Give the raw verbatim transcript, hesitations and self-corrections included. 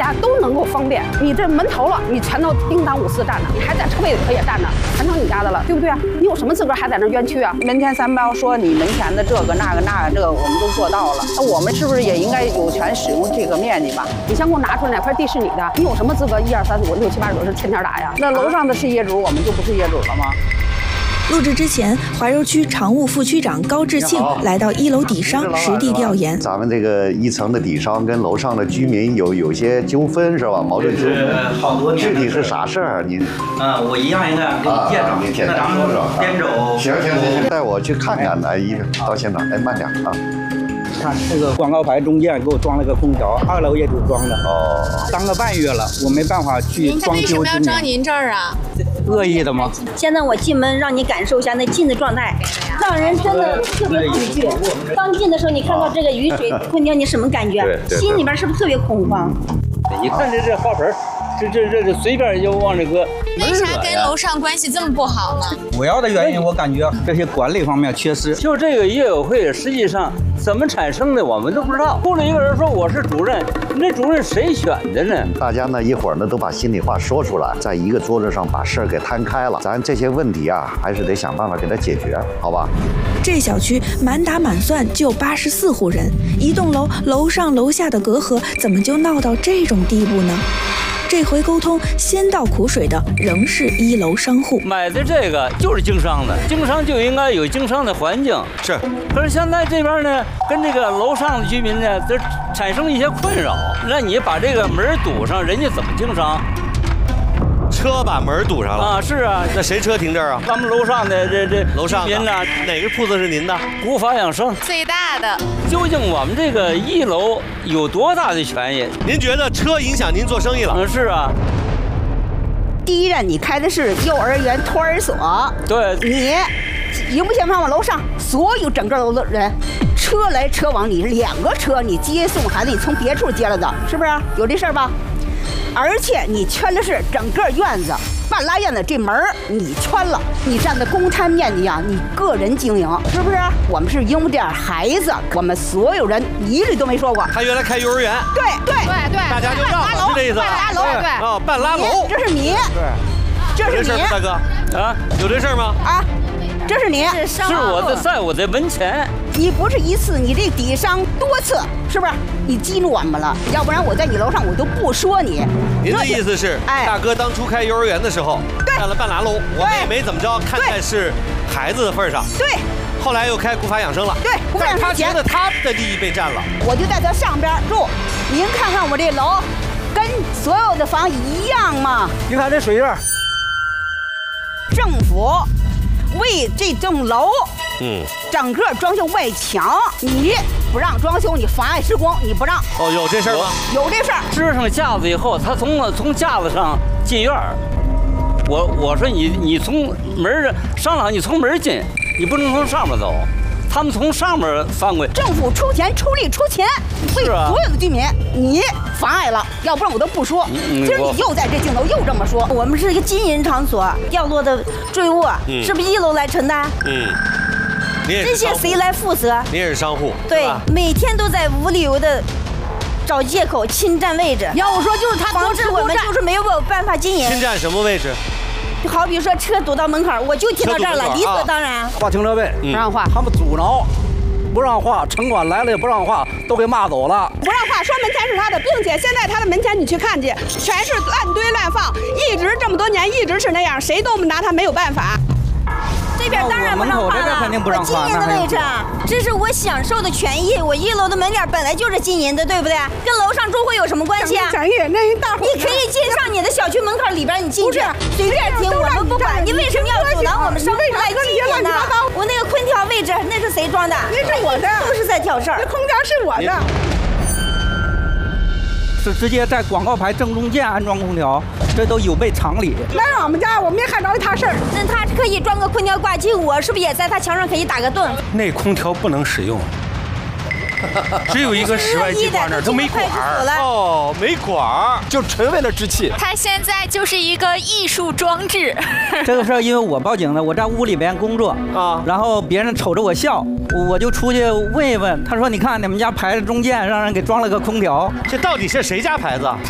家都能够方便。你这门头了，你全都叮当五四站着，你还在车位里头也站着，全成你家的了，对不对啊？你有什么资格还在那冤屈啊？ 门前三包说你门前的这个那个那个这个我们都做到了，那我们是不是也应该有权使用这个面积吧？ 你先给我拿出来哪块地是你的？你有什么资格一二三四五六七八九是天天打呀？ 那楼上的是业主，我们就不是业主了吗？ 录制之前，怀柔区常务副区长高志庆来到一楼底商实地调研。 咱们这个一层的底商跟楼上的居民有有些纠纷是吧？矛盾纠纷。 好多年。 具体是啥事儿？您？ 嗯，我一样一样给你介绍。 您简单说说。 边走。 行行行，带我去看看。来，一到现场，哎，慢点啊。 看这个广告牌中间给我装了个空调，二楼业主装的。 哦。 当个半月了，我没办法去装修。 为什么要装您这儿啊？ 恶意的吗？ 现在我进门让你感受一下那进的状态，让人真的特别恐惧。刚进的时候你看到这个雨水空调，你什么感觉？心里边是不是特别恐慌？ 你看这这花盆，这这这这随便就往这搁。 为啥跟楼上关系这么不好呢？ 主要的原因我感觉这些管理方面缺失。就这个业委会实际上怎么产生的我们都不知道。出了一个人说我是主任，那主任谁选的呢？ 大家呢一会儿呢都把心里话说出来，在一个桌子上把事儿给摊开了。咱这些问题啊，还是得想办法给它解决，好吧？ 这小区满打满算就八十四户人，一栋楼楼上楼下的隔阂怎么就闹到这种地步呢？这回沟通先倒苦水的仍是一楼商户。 买的这个就是经商的，经商就应该有经商的环境。 是， 可是现在这边呢，跟这个楼上的居民呢，就产生一些困扰。那你把这个门堵上，人家怎么经商？ 车把门堵上了啊！是啊， 那谁车停这儿啊？ 咱们楼上的这这楼上居民呢？ 哪个铺子是您的？ 古法养生最大的。 究竟我们这个一楼有多大的权益？ 您觉得车影响您做生意了？ 嗯，是啊。 第一站你开的是幼儿园托儿所， 对， 你影不影响我楼上所有整个楼的人？车来车往，你两个车你接送孩子，你从别处接来的，是不是有这事儿吧？而且你圈的是整个院子，半拉院子这门你圈了，你占的公摊面积啊，你个人经营是不是？我们是因为这样孩子，我们所有人一律都没说过。 他原来开幼儿园， 对对对对， 大家就让了，是这意思吧？ 半拉楼， 对啊，半拉楼， 这是你， 对， 这是你， 大哥啊， 有这事儿吗？ 啊。这是你， 是我的，在我的门前。 你不是一次，你这底商多次，是不是？你激怒我们了，要不然我在你楼上我都不说你。 您的意思是，哎，大哥当初开幼儿园的时候，占了半拉楼，我们也没怎么着，看在是孩子的份上。 对。 后来又开古法养生了。 对，古法养生。 他觉得他的利益被占了。 我就在他上边住，您看看我这楼，跟所有的房一样吗？ 你看这水印。 政府。为这栋楼， 嗯， 整个装修外墙，你不让装修，你妨碍施工，你不让。 哦，有这事儿吗？ 有这事儿。 支上架子以后，他从从架子上进院儿，我我说你你从门商场你从门进，你不能从上面走。他们从上面翻过去， 政府出钱出力出钱为所有的居民，你妨碍了，要不然我都不说。今儿你又在这镜头又这么说， 我们是一个经营场所，掉落的坠物是不是一楼来承担？ 嗯， 这些谁来负责？ 你也是商户， 对，每天都在无理由的找借口侵占位置。 要我说就是他防止我们就是没有办法经营。 侵占什么位置？ 好比说车堵到门口，我就停到这儿了，理所当然。 划停车位不让划， 他们阻挠，不让划，城管来了也不让划，都给骂走了。 不让划，说门前是他的，并且现在他的门前你去看去，全是乱堆乱放，一直这么多年一直是那样，谁都拿他没有办法。 这边当然不让划了，我经营的位置，这是我享受的权益。我一楼的门脸本来就是经营的，对不对？跟楼上住户有什么关系啊？ 权益，那一大户你可以进上你的小区门口里边，你进去随便停，我们不管。你为什么要阻拦我们商户来经营呢？我那个空调位置那是谁装的？ 那是我的， 都是在挑事儿。 那空调是我的。 是直接在广告牌正中间安装空调，这都有悖常理。 来我们家，我没看着他事儿。 那他可以装个空调挂机，我是不是也在他墙上可以打个盾？ 那空调不能使用，只有一个室外机关那儿都没管儿。 哦，没管儿， 就纯为了置气。 它现在就是一个艺术装置。 这个事儿因为我报警的，我在屋里边工作啊，然后别人瞅着我笑，我就出去问一问，他说：“你看你们家牌子中间让人给装了个空调， 这到底是谁家牌子？”